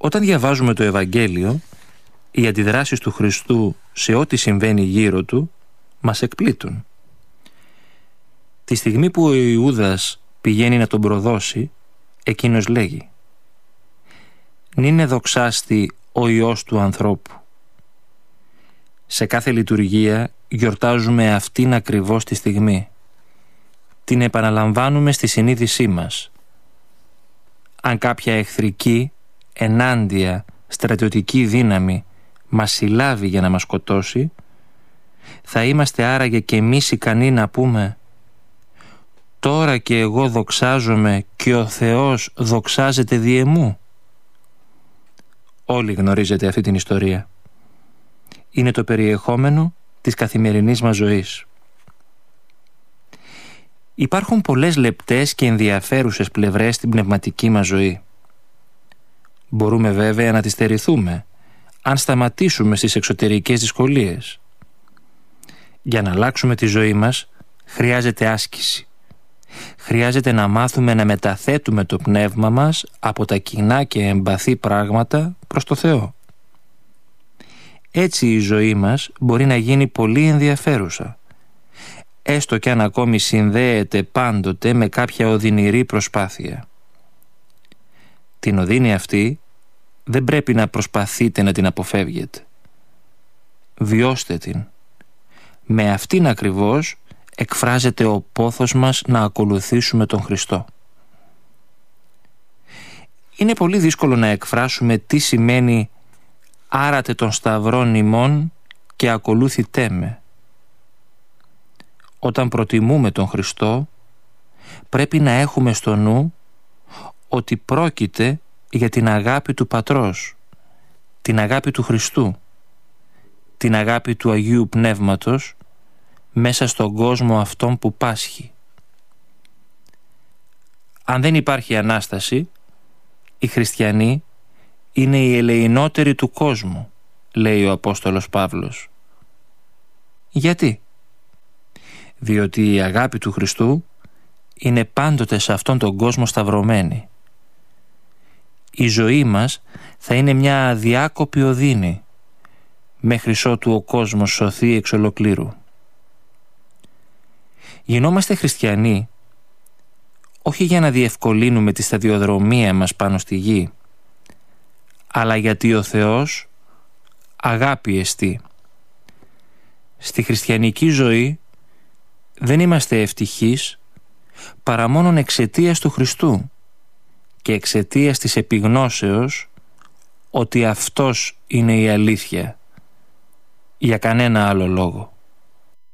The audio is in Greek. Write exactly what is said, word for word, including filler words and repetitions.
Όταν διαβάζουμε το Ευαγγέλιο, οι αντιδράσεις του Χριστού σε ό,τι συμβαίνει γύρω του μας εκπλήττουν. Τη στιγμή που ο Ιούδας πηγαίνει να τον προδώσει, εκείνος λέγει: «Νίνε δοξάστη ο Υιός του ανθρώπου». Σε κάθε λειτουργία γιορτάζουμε αυτήν ακριβώς τη στιγμή. Την επαναλαμβάνουμε στη συνείδησή μας. Αν κάποια εχθρική, ενάντια, στρατιωτική δύναμη μας συλλάβει για να μας σκοτώσει, θα είμαστε άραγε και εμείς ικανοί να πούμε: «Τώρα και εγώ δοξάζομαι και ο Θεός δοξάζεται δι' εμού». Όλοι γνωρίζετε αυτή την ιστορία. Είναι το περιεχόμενο της καθημερινής μας ζωής. Υπάρχουν πολλές λεπτές και ενδιαφέρουσες πλευρές στην πνευματική μας ζωή. Μπορούμε βέβαια να τις στερηθούμε, αν σταματήσουμε στις εξωτερικές δυσκολίες. Για να αλλάξουμε τη ζωή μας, χρειάζεται άσκηση. Χρειάζεται να μάθουμε να μεταθέτουμε το πνεύμα μας από τα κοινά και εμπαθή πράγματα προς το Θεό. Έτσι η ζωή μας μπορεί να γίνει πολύ ενδιαφέρουσα, έστω κι αν ακόμη συνδέεται πάντοτε με κάποια οδυνηρή προσπάθεια. Την οδύνη αυτή δεν πρέπει να προσπαθείτε να την αποφεύγετε. Βιώστε την. Με αυτήν ακριβώς εκφράζεται ο πόθος μας να ακολουθήσουμε τον Χριστό. Είναι πολύ δύσκολο να εκφράσουμε τι σημαίνει «άρατε τον σταυρόν ημών και ακολούθητέ με». Όταν προτιμούμε τον Χριστό, πρέπει να έχουμε στο νου ότι πρόκειται για την αγάπη του Πατρός, την αγάπη του Χριστού, την αγάπη του Αγίου Πνεύματος μέσα στον κόσμο αυτόν που πάσχει. Αν δεν υπάρχει Ανάσταση, οι χριστιανοί είναι οι ελεηνότεροι του κόσμου, λέει ο Απόστολος Παύλος. Γιατί? Διότι η αγάπη του Χριστού είναι πάντοτε σε αυτόν τον κόσμο σταυρωμένη. Η ζωή μας θα είναι μια αδιάκοπη οδύνη, μέχρι ότου ο κόσμος σωθεί εξ ολοκλήρου. Γινόμαστε χριστιανοί όχι για να διευκολύνουμε τη σταδιοδρομία μας πάνω στη γη, αλλά γιατί ο Θεός αγάπη εστί. Στη χριστιανική ζωή δεν είμαστε ευτυχείς παρά μόνον εξαιτίας του Χριστού και εξαιτίας της επιγνώσεως ότι Αυτός είναι η αλήθεια, για κανένα άλλο λόγο.